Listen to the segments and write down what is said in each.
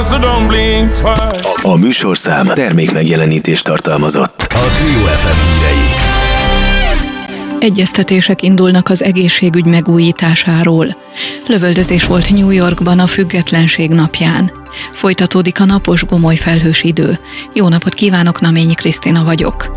so don't blink twice. A műsorszám termékmegjelenítést tartalmazott. A Trio FM hírei. Egyeztetések indulnak az egészségügy megújításáról. Lövöldözés volt New Yorkban a Függetlenség napján. Folytatódik a napos, gomoly felhős idő. Jó napot kívánok, Naményi Krisztina vagyok.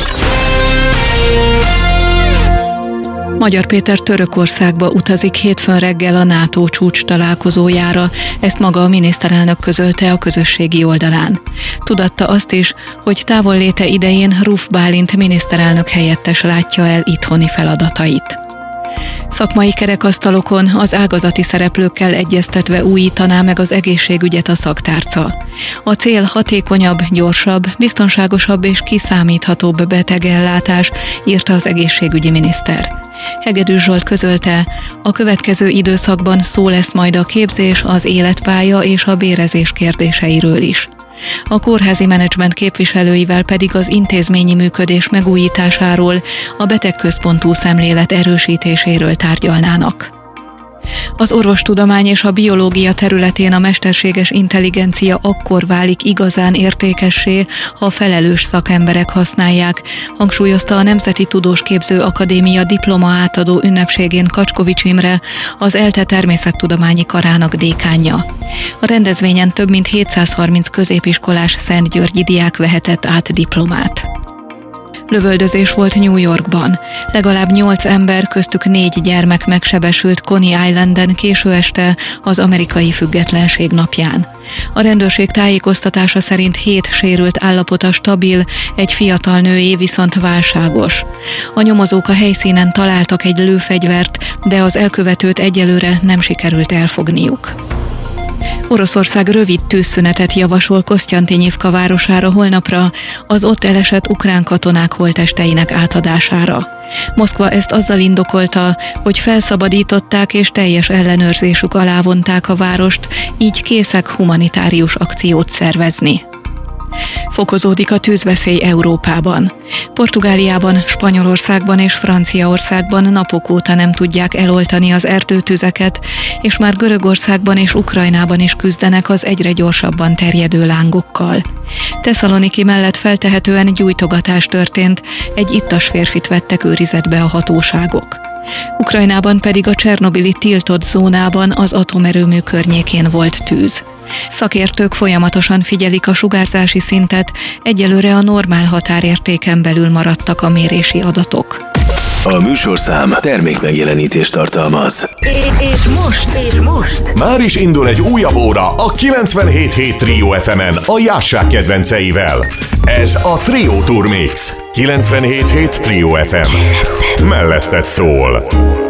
Magyar Péter Törökországba utazik hétfőn reggel a NATO csúcs találkozójára, ezt maga a miniszterelnök közölte a közösségi oldalán. Tudatta azt is, hogy távolléte idején Ruf Bálint miniszterelnök helyettes látja el itthoni feladatait. Szakmai kerekasztalokon az ágazati szereplőkkel egyeztetve újítaná meg az egészségügyet a szaktárca. A cél hatékonyabb, gyorsabb, biztonságosabb és kiszámíthatóbb betegellátás, írta az egészségügyi miniszter. Hegedűs Zsolt közölte, a következő időszakban szó lesz majd a képzés, az életpálya és a bérezés kérdéseiről is. A kórházi menedzsment képviselőivel pedig az intézményi működés megújításáról, a betegközpontú szemlélet erősítéséről tárgyalnának. Az orvostudomány és a biológia területén a mesterséges intelligencia akkor válik igazán értékessé, ha felelős szakemberek használják, hangsúlyozta a Nemzeti Tudósképző Akadémia diploma átadó ünnepségén Kacskovics Imre, az ELTE természettudományi karának dékánja. A rendezvényen több mint 730 középiskolás szentgyörgyi diák vehetett át diplomát. Lövöldözés volt New Yorkban. Legalább 8 ember, köztük 4 gyermek megsebesült Coney Islanden késő este az amerikai Függetlenség napján. A rendőrség tájékoztatása szerint 7 sérült állapota stabil, egy fiatal nőé viszont válságos. A nyomozók a helyszínen találtak egy lőfegyvert, de az elkövetőt egyelőre nem sikerült elfogniuk. Oroszország rövid tűzszünetet javasol Kosztyantinyivka városára holnapra, az ott elesett ukrán katonák holttesteinek átadására. Moszkva ezt azzal indokolta, hogy felszabadították és teljes ellenőrzésük alá vonták a várost, így készek humanitárius akciót szervezni. Fokozódik a tűzveszély Európában. Portugáliában, Spanyolországban és Franciaországban napok óta nem tudják eloltani az erdőtüzeket, és már Görögországban és Ukrajnában is küzdenek az egyre gyorsabban terjedő lángokkal. Tesszaloniki mellett feltehetően gyújtogatás történt, egy ittas férfit vettek őrizetbe a hatóságok. Ukrajnában pedig a csernobili tiltott zónában az atomerőmű környékén volt tűz. Szakértők folyamatosan figyelik a sugárzási szintet, egyelőre a normál határértéken belül maradtak a mérési adatok. A műsorszám termékmegjelenítést tartalmaz. És most már is indul egy újabb óra a 97.7 Trio FM-en a Jássák kedvenceivel. Ez a Trio Tour Mix. 97.7 Trio FM. Melletted szól.